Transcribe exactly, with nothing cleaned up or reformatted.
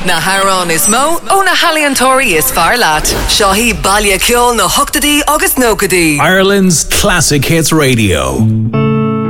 Na Harán is mó ó na Haliantóirí is fear leat. Seo hí baile ceol na hochtadí agus nógadí. Ireland's Classic Hits Radio.